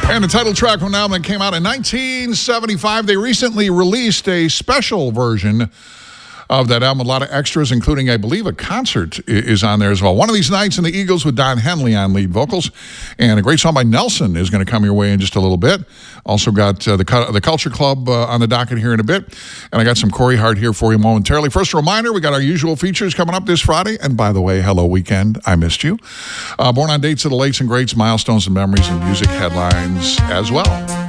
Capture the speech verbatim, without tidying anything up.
And the title track from an album that came out in nineteen seventy-five. They recently released a special version of that album. A lot of extras, including, I believe, a concert is on there as well. One of These Nights and the Eagles with Don Henley on lead vocals. And a great song by Nelson is going to come your way in just a little bit. Also got uh, the, the Culture Club uh, on the docket here in a bit. And I got some Corey Hart here for you momentarily. First, a reminder, we got our usual features coming up this Friday. And by the way, hello, weekend. I missed you. Uh, born on dates of the lakes and greats, milestones and memories, and music headlines as well.